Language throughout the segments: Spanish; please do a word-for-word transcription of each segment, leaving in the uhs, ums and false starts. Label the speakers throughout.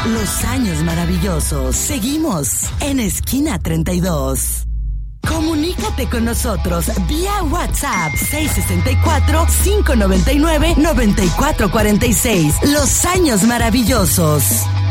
Speaker 1: Los años maravillosos. Seguimos en Esquina treinta y dos. Comunícate con nosotros vía WhatsApp seis seis cuatro, cinco nueve nueve, nueve cuatro cuatro seis. Los años maravillosos.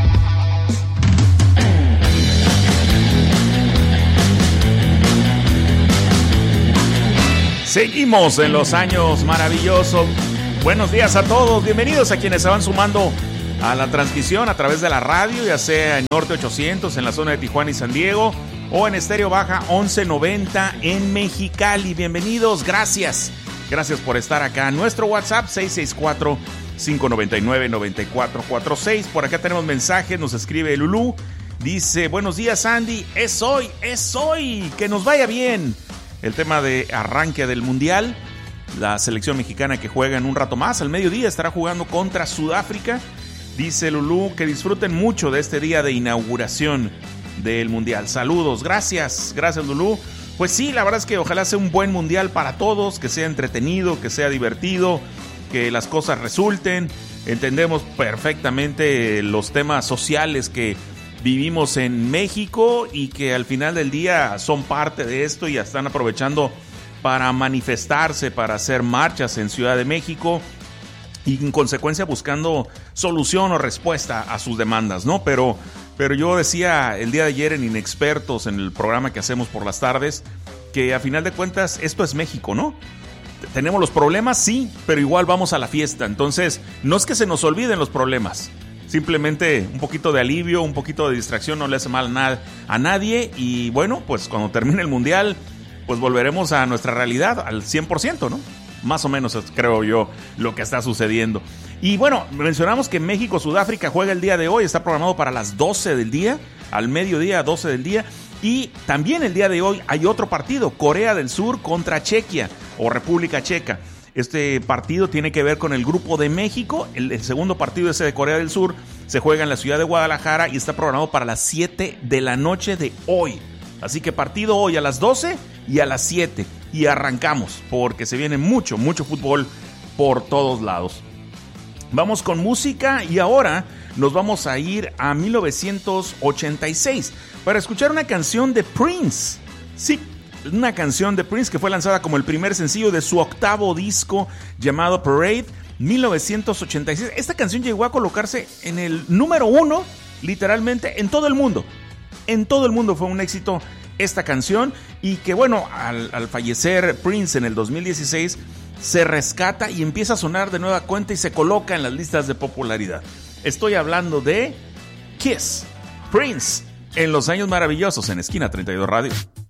Speaker 2: Seguimos en los años maravillosos. Buenos días a todos, bienvenidos a quienes se van sumando a la transmisión a través de la radio, ya sea en Norte ochocientos en la zona de Tijuana y San Diego, o en Estéreo Baja once noventa en Mexicali. Bienvenidos, gracias. Gracias por estar acá. Nuestro WhatsApp seis seis cuatro, cinco nueve nueve, nueve cuatro cuatro seis. Por acá tenemos mensajes, nos escribe Lulú. Dice, buenos días Andy, es hoy, es hoy, que nos vaya bien. El tema de arranque del Mundial, la selección mexicana que juega en un rato más, al mediodía estará jugando contra Sudáfrica. Dice Lulú que disfruten mucho de este día de inauguración del Mundial. Saludos, gracias, gracias Lulú. Pues sí, la verdad es que ojalá sea un buen Mundial para todos, que sea entretenido, que sea divertido, que las cosas resulten. Entendemos perfectamente los temas sociales que vivimos en México y que al final del día son parte de esto y ya están aprovechando para manifestarse, para hacer marchas en Ciudad de México y en consecuencia buscando solución o respuesta a sus demandas, ¿no? Pero, pero yo decía el día de ayer en Inexpertos, en el programa que hacemos por las tardes, que a final de cuentas esto es México, ¿no? Tenemos los problemas, sí, pero igual vamos a la fiesta. Entonces, no es que se nos olviden los problemas. Simplemente un poquito de alivio, un poquito de distracción no le hace mal a, a nadie. Y bueno, pues cuando termine el Mundial, pues volveremos a nuestra realidad al cien por ciento, ¿no? Más o menos creo yo lo que está sucediendo. Y bueno, mencionamos que México-Sudáfrica juega el día de hoy. Está programado para las doce del día, al mediodía, doce del día. Y también el día de hoy hay otro partido, Corea del Sur contra Chequia o República Checa. Este partido tiene que ver con el grupo de México. El, el segundo partido, ese de Corea del Sur, se juega en la ciudad de Guadalajara y está programado para las siete de la noche de hoy. Así que partido hoy a las doce y a las siete. Y arrancamos, porque se viene mucho, mucho fútbol por todos lados. Vamos con música y ahora nos vamos a ir a mil novecientos ochenta y seis para escuchar una canción de Prince. Sí, una canción de Prince que fue lanzada como el primer sencillo de su octavo disco llamado Parade, mil novecientos ochenta y seis. Esta canción llegó a colocarse en el número uno, literalmente, en todo el mundo. En todo el mundo fue un éxito esta canción y que bueno, al, al fallecer Prince en el dos mil dieciséis, se rescata y empieza a sonar de nueva cuenta y se coloca en las listas de popularidad. Estoy hablando de Kiss, Prince, en los años maravillosos en Esquina treinta y dos Radio.